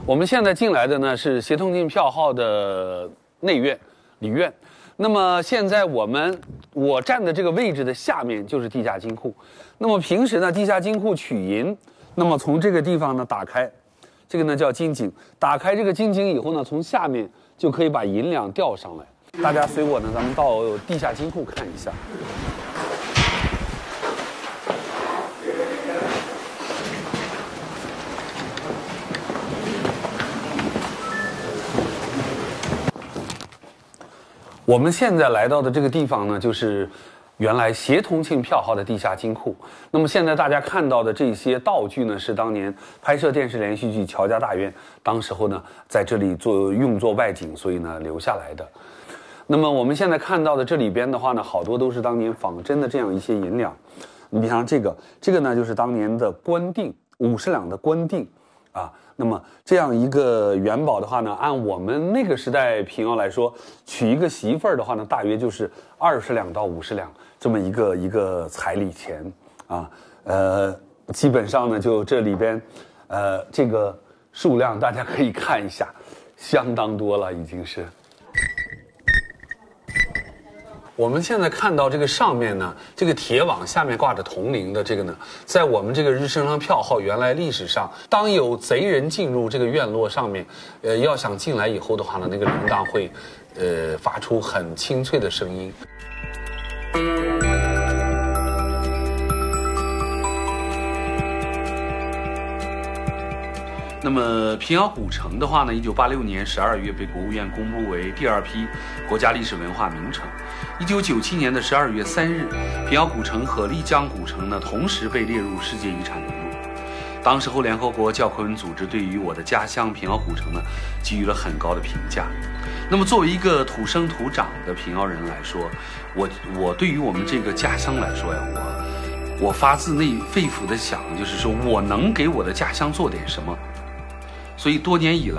我们现在进来的呢是协同进票号的内院里院。那么现在我站的这个位置的下面就是地下金库。那么平时呢，地下金库取银，那么从这个地方呢打开，这个呢叫金井。打开这个金井以后呢，从下面就可以把银两吊上来。大家随我呢，咱们到地下金库看一下。我们现在来到的这个地方呢，就是原来协同庆票号的地下金库。那么现在大家看到的这些道具呢，是当年拍摄电视连续剧《乔家大院》当时候呢在这里用作外景，所以呢留下来的。那么我们现在看到的这里边的话呢，好多都是当年仿真的这样一些银两。你比方这个呢，就是当年的官定50两的官定啊。那么这样一个元宝的话呢，按我们那个时代平遥来说，娶一个媳妇儿的话呢，大约就是20两到50两这么一个彩礼钱啊。基本上呢，就这里边这个数量大家可以看一下，相当多了已经是。我们现在看到这个上面呢，这个铁网下面挂着铜铃的这个呢，在我们这个日升上票号原来历史上，当有贼人进入这个院落上面，要想进来以后的话呢，那个铃铛会发出很清脆的声音。那么平遥古城的话呢，1986年12月被国务院公布为第2批国家历史文化名城。1997年的12月3日，平遥古城和丽江古城呢同时被列入世界遗产名录。当时候联合国教科文组织对于我的家乡平遥古城呢给予了很高的评价。那么作为一个土生土长的平遥人来说，我对于我们这个家乡来说呀，我发自肺腑的想，就是说我能给我的家乡做点什么。所以多年以来